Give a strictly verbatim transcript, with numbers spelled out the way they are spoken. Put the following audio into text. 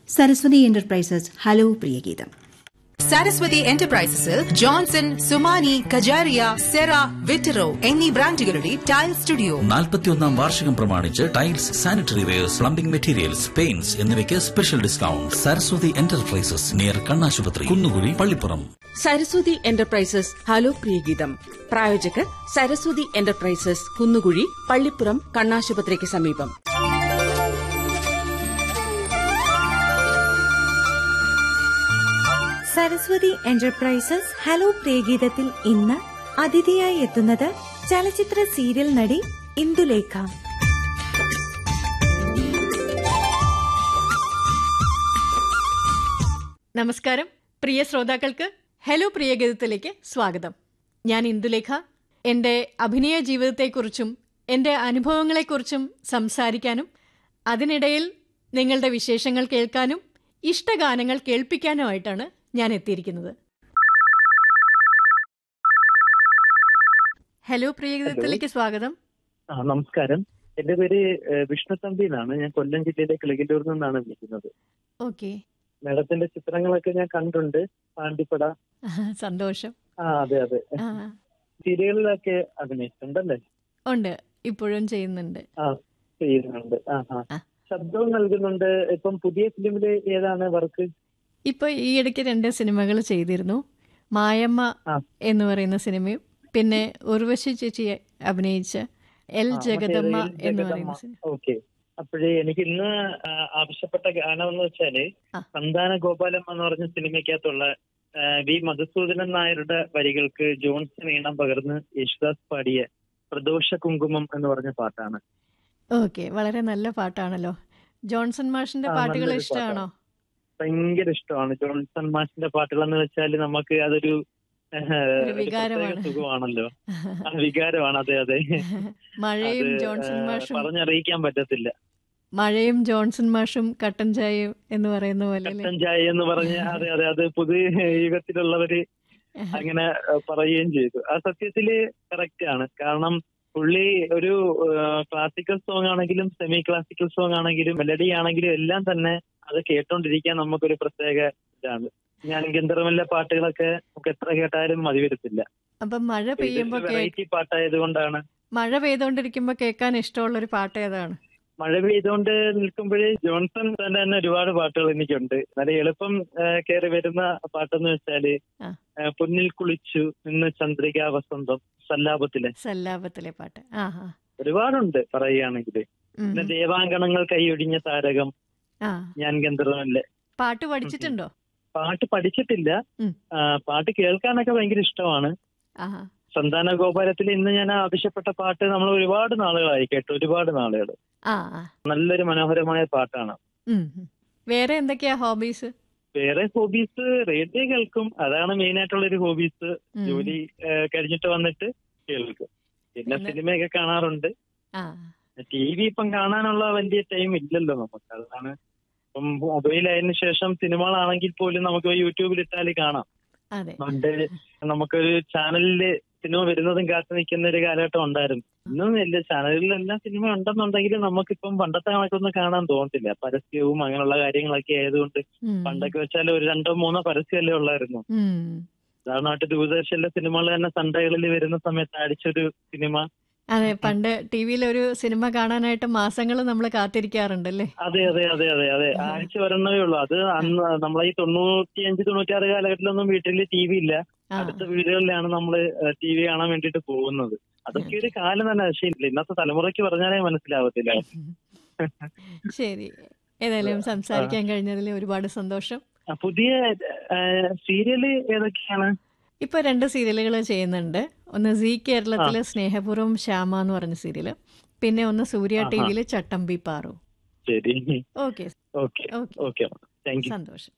Saraswati enterprises hello Priyageetham. Saraswati എന്റർപ്രൈസസിൽ Johnson, സുമാനി, Kajaria, Cera, വിറ്ററോ എന്നീ ബ്രാൻഡുകളുടെ tile studio നാൽപ്പത്തിയൊന്നാം വാർഷികം പ്രമാണിച്ച് tiles, sanitary wears, plumbing materials, paints എന്നിവയ്ക്ക് special discount. Saraswati enterprises near കണ്ണാശുപത്രി, കുന്നുകുഴി, പള്ളിപ്പുറം. സരസ്വതി എന്റർപ്രൈസസ് ഹലോ പ്രിയഗീതം പ്രായോജകർ സരസ്വതി എന്റർപ്രൈസസ്, കുന്നുകുഴി, പള്ളിപ്പുറം, കണ്ണാശുപത്രിക്ക് സമീപം. സരസ്വതി എന്റർപ്രൈസസ് ഹലോ പ്രിയഗീതത്തിൽ ഇന്ന് അതിഥിയായി എത്തുന്നത് ചലച്ചിത്ര സീരിയൽ നടി ഇന്ദുലേഖ. നമസ്കാരം പ്രിയ ശ്രോതാക്കൾക്ക് ഹലോ പ്രിയഗീതത്തിലേക്ക് സ്വാഗതം. ഞാൻ ഇന്ദുലേഖ. എൻ്റെ അഭിനയ ജീവിതത്തെക്കുറിച്ചും എൻ്റെ അനുഭവങ്ങളെക്കുറിച്ചും സംസാരിക്കാനും അതിനിടയിൽ നിങ്ങളുടെ വിശേഷങ്ങൾ കേൾക്കാനും ഇഷ്ടഗാനങ്ങൾ കേൾപ്പിക്കാനുമായിട്ടാണ് ഞാൻ എത്തിയിരിക്കുന്നത്. ഹലോ പ്രിയഗീതത്തിലേക്ക് സ്വാഗതം. നമസ്കാരം. എന്റെ പേര് വിഷ്ണു തമ്പി എന്നാണ്. ഞാൻ കൊല്ലം ജില്ലയിലെ കിളികല്ലൂരിൽ നിന്നാണ് വിളിക്കുന്നത്. ഓക്കെ. മാഡത്തിന്റെ ചിത്രങ്ങളൊക്കെ ഞാൻ കണ്ടിട്ടുണ്ട്. പാണ്ടിപ്പട. സന്തോഷം. ആ അതെ അതെ. സീരിയലിലൊക്കെ അഭിനയിച്ചിട്ടുണ്ടല്ലേ? ഉണ്ട്, ഇപ്പോഴും ചെയ്യുന്നുണ്ട്. ആ ചെയ്യുന്നുണ്ട്. ആ ആ ശബ്ദവും നൽകുന്നുണ്ട്. ഇപ്പം പുതിയ ഫിലിമില് ഏതാണ് വർക്ക്? ഇപ്പൊ ഈ ഇടയ്ക്ക് രണ്ട് സിനിമകൾ ചെയ്തിരുന്നു. മായമ്മ എന്ന് പറയുന്ന സിനിമയും പിന്നെ ഉർവശി ചേച്ചി അഭിനയിച്ച എൽ ജഗദമ്മ എന്ന് പറയുന്ന സിനിമ. ഓക്കെ. അപ്പോഴേ എനിക്ക് ഇന്ന് ആവശ്യപ്പെട്ട ഗാനം എന്ന് വെച്ചാല് സന്താന ഗോപാലം എന്ന് പറഞ്ഞ സിനിമയ്ക്കകത്തുള്ള വി മധുസൂദനൻ നായരുടെ വരികൾക്ക് ജോൺസൺ ഈണം പകർന്ന് യേശുദാസ് പാടിയ പ്രദോഷ കുങ്കുമം എന്ന് പറഞ്ഞ പാട്ടാണ്. ഓക്കെ, വളരെ നല്ല പാട്ടാണല്ലോ. ജോൺസൺ മാഷിന്റെ പാട്ടുകൾ ഇഷ്ടമാണോ? ഭയങ്കര ഇഷ്ടമാണ് ജോൺസൺ മാഷിന്റെ പാട്ടുകൾ എന്ന് വെച്ചാൽ നമുക്ക് അതൊരു സുഖമാണല്ലോ. വികാരമാണ്. അതെ അതെ. മഴയും ജോൺസൺ മാഷും പറഞ്ഞറിയിക്കാൻ പറ്റത്തില്ല. മഴയും ജോൺസൺ മാഷും കട്ടൻ ചായയും എന്ന് പറയുന്ന പോലെ. കട്ടൻ ചായ എന്ന് പറഞ്ഞ അതെ അതെ അത് പുതിയ യുഗത്തിലുള്ളവര് അങ്ങനെ പറയുകയും ചെയ്തു. ആ സത്യത്തില് കറക്റ്റ് ആണ്. കാരണം പുള്ളി ഒരു ക്ലാസിക്കൽ സോങ് ആണെങ്കിലും സെമി ക്ലാസിക്കൽ സോങ് ആണെങ്കിലും മെലഡി ആണെങ്കിലും എല്ലാം തന്നെ അത് കേട്ടോണ്ടിരിക്കാൻ നമുക്കൊരു പ്രത്യേക ഇതാണ്. ഞാൻ ഗന്ധർവല്ല പാട്ടുകളൊക്കെ നമുക്ക് എത്ര കേട്ടാലും മതി വരത്തില്ല. അപ്പൊ മഴ പെയ്യുമ്പോ വെറൈറ്റി പാട്ടായത് കൊണ്ടാണ്. മഴ പെയ്തോണ്ടിരിക്കുമ്പോ കേൾക്കാൻ ഇഷ്ടമുള്ള ഒരു പാട്ട് ഏതാണ്? മഴ പെയ്തുകൊണ്ട് നിൽക്കുമ്പോഴേ ജോൺസൺ തന്നെ തന്നെ ഒരുപാട് പാട്ടുകൾ എനിക്കുണ്ട്. നല്ല എളുപ്പം കയറി വരുന്ന പാട്ടെന്ന് വെച്ചാല് പൊന്നിൽ കുളിച്ചു നിന്ന് ചന്ദ്രിക വസന്തം, സല്ലാപത്തിലെ സല്ലാപത്തിലെ പാട്ട് ഒരുപാടുണ്ട് പറയുകയാണെങ്കിൽ. പിന്നെ ദേവാങ്കണങ്ങൾ കൈയൊടിഞ്ഞ താരകം, ഞാൻ ഗന്ധർവല്ലേ. പാട്ട് പഠിച്ചിട്ടുണ്ടോ? പാട്ട് പഠിച്ചിട്ടില്ല. പാട്ട് കേൾക്കാനൊക്കെ ഭയങ്കര ഇഷ്ടമാണ്. സന്താന ഗോപാലത്തിൽ ഇന്ന് ഞാൻ ആവശ്യപ്പെട്ട പാട്ട് നമ്മൾ ഒരുപാട് നാളുകളായി കേട്ടു. ഒരുപാട് നാളുകൾ. നല്ലൊരു മനോഹരമായ പാട്ടാണ്. വേറെ എന്തൊക്കെയാ ഹോബീസ്? വേറെ ഹോബീസ് റേഡിയോ കേൾക്കും. അതാണ് മെയിൻ ആയിട്ടുള്ള ഒരു ഹോബീസ്. ജോലി കഴിഞ്ഞിട്ട് വന്നിട്ട് കേൾക്കും. പിന്നെ സിനിമയൊക്കെ കാണാറുണ്ട്. ടി വി ഇപ്പം കാണാനുള്ള വലിയ ടൈം ഇല്ലല്ലോ നമുക്ക്. അതാണ് ഇപ്പം മൊബൈലായതിനു ശേഷം സിനിമകളാണെങ്കിൽ പോലും നമുക്ക് യൂട്യൂബിൽ ഇട്ടാൽ കാണാം. പണ്ട് നമുക്കൊരു ചാനലില് സിനിമ വരുന്നതും കാത്തു നിൽക്കുന്ന ഒരു കാലഘട്ടം ഉണ്ടായിരുന്നു. ഇന്നും എല്ലാ ചാനലിലെല്ലാം സിനിമ ഉണ്ടെന്നുണ്ടെങ്കിലും നമുക്കിപ്പം പണ്ടത്തെ കണക്കൊന്നും കാണാൻ തോന്നത്തില്ല. പരസ്യവും അങ്ങനെയുള്ള കാര്യങ്ങളൊക്കെ ആയതുകൊണ്ട് പണ്ടൊക്കെ വെച്ചാൽ ഒരു രണ്ടോ മൂന്നോ പരസ്യമല്ലേ ഉള്ളായിരുന്നു. ഉദാഹരണമായിട്ട് ദൂരദർശനിലെ സിനിമകൾ തന്നെ സൺഡേകളിൽ വരുന്ന സമയത്ത് അടിച്ചൊരു സിനിമ. അതെ, പണ്ട് ടി വിയിൽ ഒരു സിനിമ കാണാനായിട്ട് മാസങ്ങൾ നമ്മൾ കാത്തിരിക്കാറുണ്ടല്ലേ? അതെ അതെ അതെ അതെ അതെ ആഴ്ച വരണമേ ഉള്ളൂ. അത് അന്ന് നമ്മളെ ഈ തൊണ്ണൂറ്റിയഞ്ച് തൊണ്ണൂറ്റിയാറ് കാലഘട്ടത്തിലൊന്നും വീട്ടിൽ ടി വി ഇല്ല. അടുത്ത വീടുകളിലാണ് നമ്മള് ടി വി കാണാൻ വേണ്ടിട്ട് പോകുന്നത്. അതൊക്കെ ഒരു കാലം തന്നെ. പക്ഷേ ഇന്നത്തെ തലമുറയ്ക്ക് പറഞ്ഞാലേ മനസ്സിലാവത്തില്ല. ശരി, ഏതായാലും സംസാരിക്കാൻ കഴിഞ്ഞതിൽ ഒരുപാട് സന്തോഷം. പുതിയ സീരിയല് ഏതൊക്കെയാണ്? ഇപ്പൊ രണ്ട് സീരിയലുകൾ ചെയ്യുന്നുണ്ട്. ഒന്ന് സീ കേരളത്തില് സ്നേഹപൂർവ്വം ശ്യാമ എന്ന് പറഞ്ഞ സീരിയല്, പിന്നെ ഒന്ന് സൂര്യ ടി വിയില് ചട്ടമ്പി പാറു. ശരി, ഓക്കെ. ഓക്കെ, സന്തോഷം.